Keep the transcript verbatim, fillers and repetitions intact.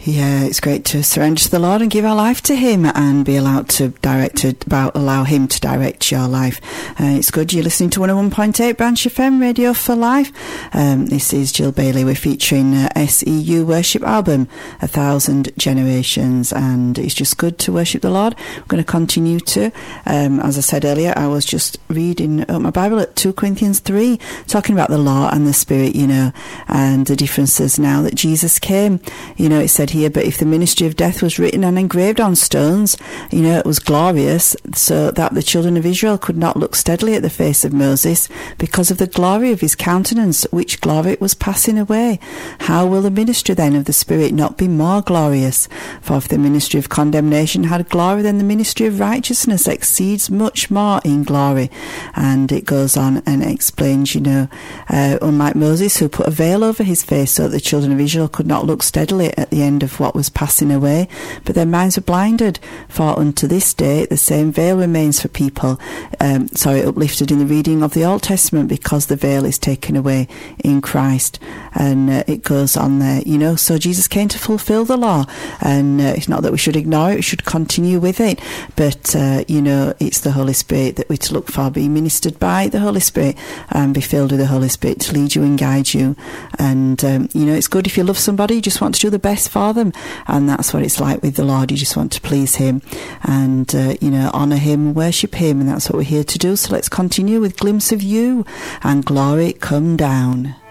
Yeah, it's great to surrender to the Lord and give our life to Him and be allowed to direct it, about allow Him to direct your life. Uh, it's good you're listening to one oh one point eight Branch F M Radio for Life. Um, this is Jill Bailey. We're featuring uh, S E U worship album, A Thousand Generations, and it's just good to worship the Lord. We're going to continue to. Um, as I said earlier, I was just reading my Bible at two Corinthians three, talking about the law and the Spirit, you know, and the differences now that Jesus came. You know, it said here, but if the ministry of death was written and engraved on stones, you know, it was glorious, so that the children of Israel could not look steadily at the face of Moses because of the glory of his countenance, which glory was passing away. How will the ministry then of the Spirit not be more glorious? For if the ministry of condemnation had glory, then the ministry of righteousness exceeds much more in glory. And it goes on and explains, you know, uh, unlike Moses, who put a veil over his face so that the children of Israel could not look steadily at the end of what was passing away, but their minds were blinded. For unto this day the same veil remains for people, um, sorry, uplifted in the reading of the Old Testament, because the veil is taken away in Christ. And uh, it goes on there, you know, so Jesus came to fulfill the law, and uh, it's not that we should ignore it, we should continue with it, but uh, you know, it's the Holy Spirit that we're to look for, be ministered by the Holy Spirit and be filled with the Holy Spirit to lead you and guide you. And um, you know, it's good if you love somebody, you just want to do the best for them, and that's what it's like with the Lord. You just want to please Him and uh, you know, honour Him, worship Him, and that's what we're here to do. So let's continue with Glimpse of You and Glory Come Down.